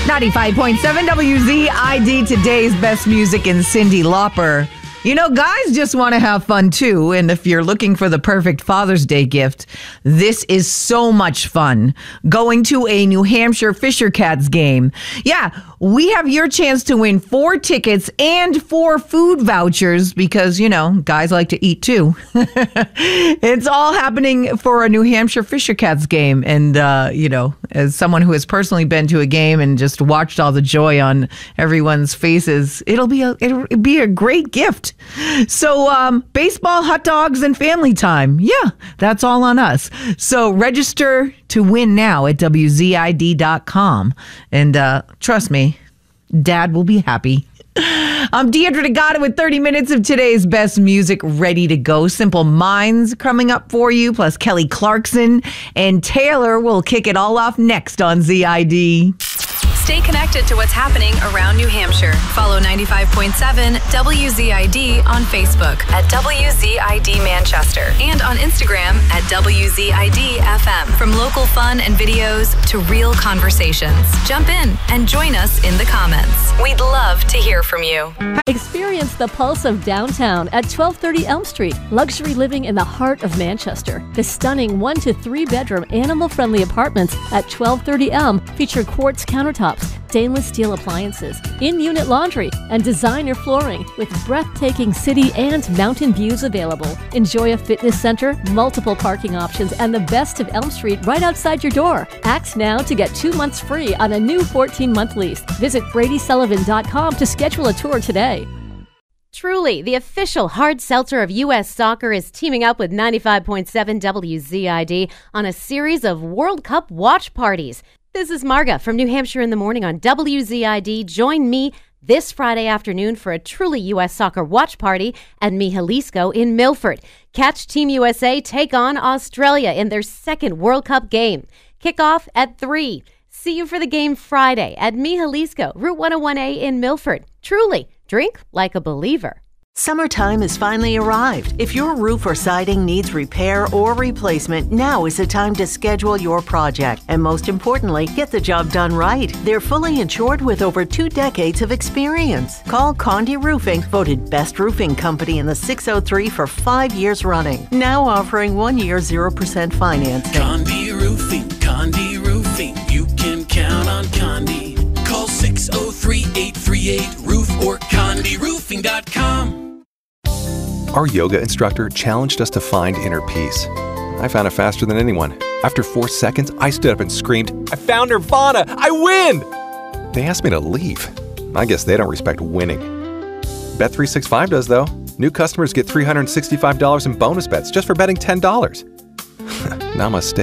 95.7 WZID, today's best music, and Cyndi Lauper. You know, guys just want to have fun too. And if you're looking for the perfect Father's Day gift, this is so much fun. Going to a New Hampshire Fisher Cats game. Yeah, we have your chance to win 4 tickets and 4 food vouchers because, you know, guys like to eat too. It's all happening for a New Hampshire Fisher Cats game. And, you know, as someone who has personally been to a game and just watched all the joy on everyone's faces, it'll be a great gift. So baseball, hot dogs, and family time. Yeah, that's all on us. So register to win now at WZID.com. And trust me, Dad will be happy. I'm Deidre Tagata with 30 minutes of today's best music ready to go. Simple Minds coming up for you, plus Kelly Clarkson and Taylor will kick it all off next on ZID. Stay connected to what's happening around New Hampshire. Follow 95.7 WZID on Facebook at WZID Manchester and on Instagram at WZID FM. From local fun and videos to real conversations. Jump in and join us in the comments. We'd love to hear from you. Experience the pulse of downtown at 1230 Elm Street. Luxury living in the heart of Manchester. The stunning 1 to 3 bedroom animal-friendly apartments at 1230 Elm feature quartz countertops, stainless steel appliances, in-unit laundry, and designer flooring with breathtaking city and mountain views available. Enjoy a fitness center, multiple parking options, and the best of Elm Street right outside your door. Act now to get 2 months free on a new 14-month lease. Visit BradySullivan.com to schedule a tour today. Truly, the official hard seltzer of U.S. soccer is teaming up with 95.7 WZID on a series of World Cup watch parties. This is Marga from New Hampshire in the Morning on WZID. Join me this Friday afternoon for a truly U.S. soccer watch party at Jalisco in Milford. Catch Team USA take on Australia in their second World Cup game. Kickoff at 3. See you for the game Friday at Jalisco, Route 101A in Milford. Truly, drink like a believer. Summertime has finally arrived. If your roof or siding needs repair or replacement, now is the time to schedule your project. And most importantly, get the job done right. They're fully insured with over 2 decades of experience. Call Condi Roofing, voted best roofing company in the 603 for 5 years running. Now offering 1 year 0% financing. Condi Roofing, Condi Roofing. You can count on Condi. Call 603-838-ROOF or CondiRoofing.com. Our yoga instructor challenged us to find inner peace. I found it faster than anyone. After 4 seconds, I stood up and screamed, "I found Nirvana! I win!" They asked me to leave. I guess they don't respect winning. Bet365 does, though. New customers get $365 in bonus bets just for betting $10. Namaste.